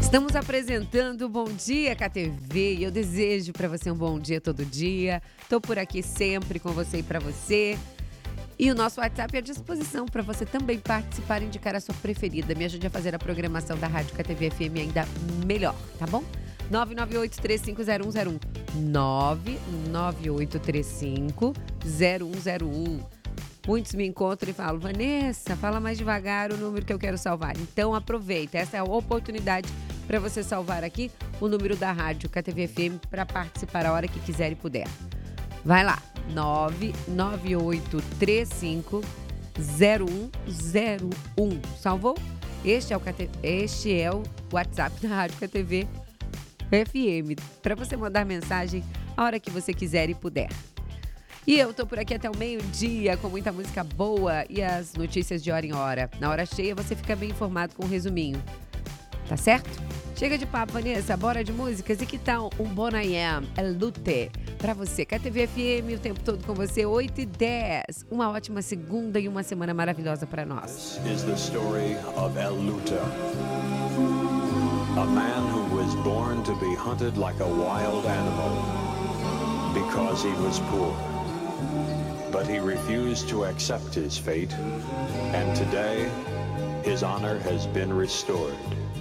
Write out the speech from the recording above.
Estamos apresentando o Bom Dia KTV e eu desejo para você um bom dia todo dia. Estou por aqui sempre com você e para você. E o nosso WhatsApp é à disposição para você também participar e indicar a sua preferida. Me ajude a fazer a programação da Rádio KTV FM ainda melhor, tá bom? 998-350101. 998-350101. Muitos me encontram e falam: Vanessa, fala mais devagar o número que eu quero salvar. Então aproveita, essa é a oportunidade para você salvar aqui o número da Rádio KTV FM para participar a hora que quiser e puder. Vai lá, 998-350101. Salvou? Este é o WhatsApp da Rádio KTV FM, para você mandar mensagem a hora que você quiser e puder. E eu tô por aqui até o meio-dia com muita música boa e as notícias de hora em hora. Na hora cheia você fica bem informado com um resuminho. Tá certo? Chega de papo, Vanessa, bora de músicas. E que tal um Bon I Am, El Lute, pra você. KTV FM o tempo todo com você, 8h10. Uma ótima segunda e uma semana maravilhosa pra nós. This is the story of El Lute, a man who was born to be hunted like a wild animal because he was poor. But he refused to accept his fate, and today his honor has been restored.